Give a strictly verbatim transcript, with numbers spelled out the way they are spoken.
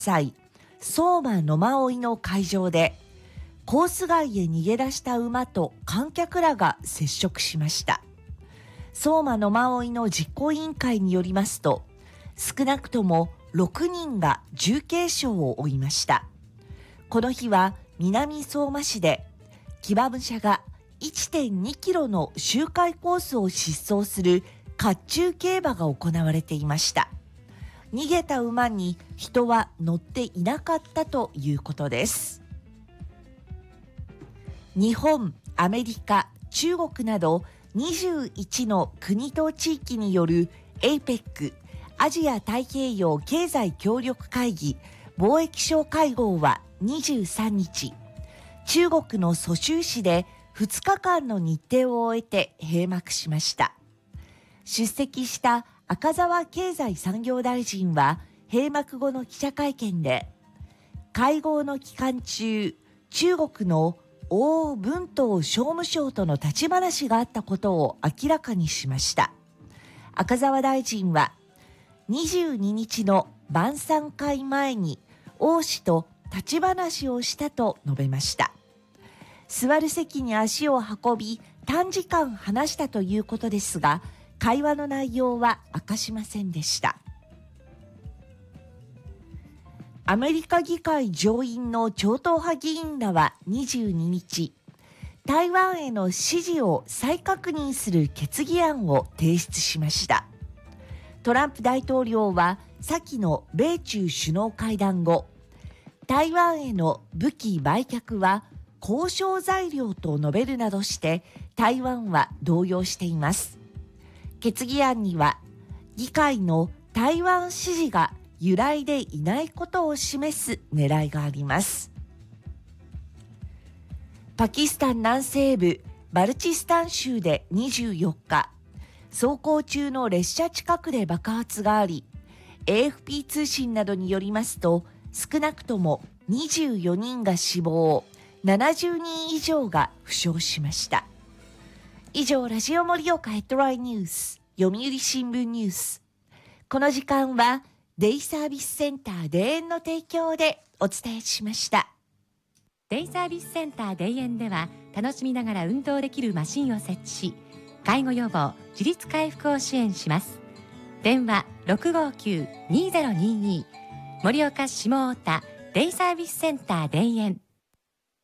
歳相馬野馬追の会場でコース外へ逃げ出した馬と観客らが接触しました。相馬野馬追の実行委員会によりますと、少なくともろくにんが重軽傷を負いました。この日は南相馬市で騎馬武者が いってんにキロの周回コースを疾走する甲冑競馬が行われていました。逃げた馬に人は乗っていなかったということです。日本、アメリカ、中国などにじゅういちの国と地域による エイペック アジア太平洋経済協力会議貿易相会合はにじゅうさんにち、中国の蘇州市でふつかかんの日程を終えて閉幕しました。出席した赤澤経済産業大臣は閉幕後の記者会見で、会合の期間中、中国の王文涛商務相との立ち話があったことを明らかにしました。赤澤大臣はにじゅうににちの晩餐会前に王氏と立ち話をしたと述べました。座る席に足を運び短時間話したということですが、会話の内容は明かしませんでした。アメリカ議会上院の超党派議員らはにじゅうににち、台湾への支持を再確認する決議案を提出しました。トランプ大統領は先の米中首脳会談後、台湾への武器売却は交渉材料と述べるなどして台湾は動揺しています。決議案には議会の台湾支持が揺らいでいないことを示す狙いがあります。パキスタン南西部バルチスタン州でにじゅうよっか、走行中の列車近くで爆発があり、エーエフピー 通信などによりますと、少なくともにじゅうよにんが死亡、ななじゅうにん以上が負傷しました。以上、ラジオ盛岡ヘッドラインニュース、読売新聞ニュース。この時間はデイサービスセンター田園の提供でお伝えしました。 デイサービスセンター田園では、楽しみながら運動できるマシンを設置し、介護予防、自立回復を支援します。電話 ろくごきゅう にーぜろにーにー、盛岡下太田デイサービスセンター田園。